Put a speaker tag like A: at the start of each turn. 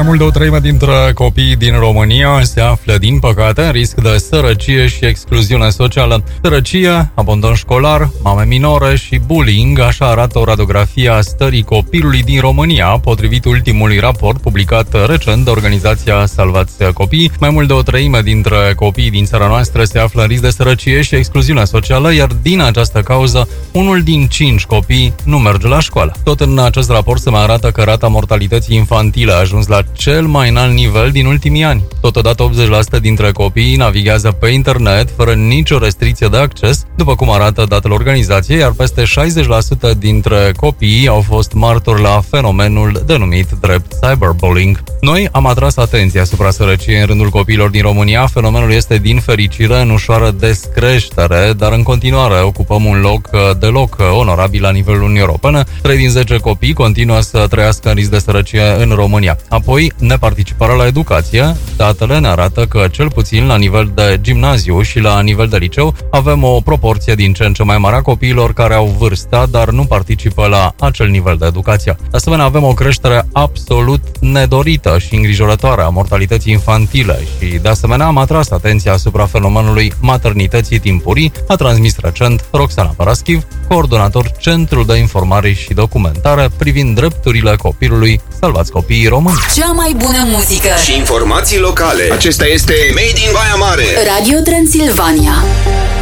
A: mult de o treime dintre copiii din România se află, din păcate, în risc de sărăcie și excluziune socială. Sărăcie, abandon școlar, mame minore și bullying, așa arată o radiografie a stării copilului din România, potrivit ultimului raport publicat recent de organizația Salvați Copii. Mai mult de o treime dintre copiii din țara noastră se află în risc de sărăcie și excluziune socială, iar din această cauză, unul din 5 copii nu merge la școală. Tot în acest raport se mai arată că rata mortalității infantile a ajuns la cel mai înalt nivel din ultimii ani. Totodată 80% dintre copii navighează pe internet fără nicio restricție de acces, după cum arată datele organizației, iar peste 60% dintre copii au fost martori la fenomenul denumit drept cyberbullying. Noi am atras atenția asupra sărăciei în rândul copiilor din România. Fenomenul este din fericire în ușoară descreștere, dar în continuare ocupăm un loc deloc onorabil la nivelul Uniunii Europene. 3 din 10 copii continuă să trăiască în risc de sărăcie în România. Apoi, neparticiparea la educație. Datele ne arată că, cel puțin la nivel de gimnaziu și la nivel de liceu, avem o proporție din ce în ce mai mare a copiilor care au vârsta, dar nu participă la acel nivel de educație. De asemenea, avem o creștere absolut nedorită și îngrijorătoare a mortalității infantile și, de asemenea, am atras atenția asupra fenomenului maternității timpurii, a transmis recent Roxana Paraschiv, coordonator Centrul de Informare și Documentare privind drepturile copilului Salvați Copiii Români.
B: Cea mai bună muzică
C: și informații locale. Acesta este Made in Baia Mare.
B: Radio Transilvania.